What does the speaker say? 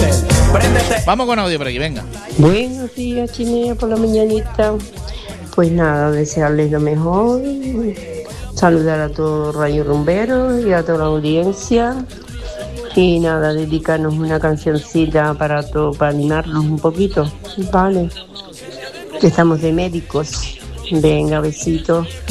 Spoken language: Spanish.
Vamos con audio por aquí, venga. Buenos días, Chinea, por la mañanita. Pues nada, desearles lo mejor. Saludar a todos Radio Rumbero y a toda la audiencia. Y nada, dedicarnos una cancioncita para animarnos un poquito. Vale. Que estamos de médicos. Venga, besitos.